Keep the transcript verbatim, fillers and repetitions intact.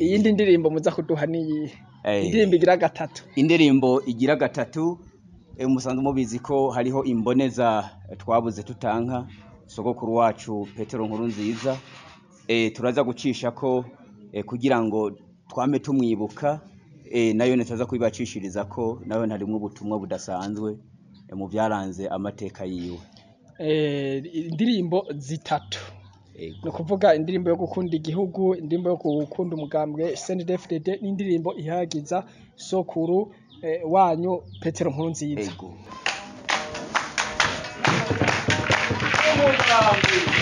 iyindi ndirimbo muza kuduha niyi Eh. indirimbo igira gatatu indirimbo igira gatatu eh, musanzwe mubizi ko hariho imboneza eh, twabuze tutanka sogokuru wacu Petero Nkurunziza eh, turaza gucisha ko eh, kugira ngo twame tumwibuka eh, nayo netaza kubibacishiriza ko nayo ntarimwe ubutumwa budasanzwe eh, mu byaranze amateka yiwe. eh, indirimbo zitatu Ego. no kuvuga indirimbo yo gukunda igihugu, indirimbo yo gukunda umugambwe C N D D F D D n'indirimbo ihagiza sokuru eh, wanyu Petero Nkurunziza. Ego.